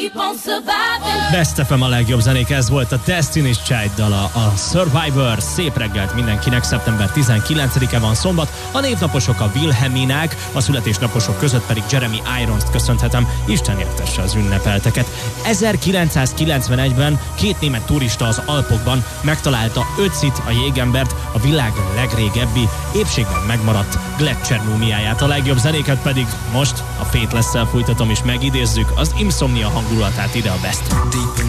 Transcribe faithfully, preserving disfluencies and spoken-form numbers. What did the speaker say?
Best ef em a legjobb zenék, ez volt a Destiny's Child dala, a Survivor. Szép reggelt mindenkinek, szeptember tizenkilencedike van, szombat, a névnaposok a Wilhelminák, a születésnaposok között pedig Jeremy Irons-t köszönhetem, Isten értesse az ünnepelteket. ezerkilencszázkilencvenegyben két német turista az Alpokban megtalálta Ötzit, a jégembert, a világ legrégebbi, épségben megmaradt Gletscher múmiáját. A legjobb zenéket pedig most a Faithless-szel fújtatom és megidézzük az Insomnia hangulatát ide a Best.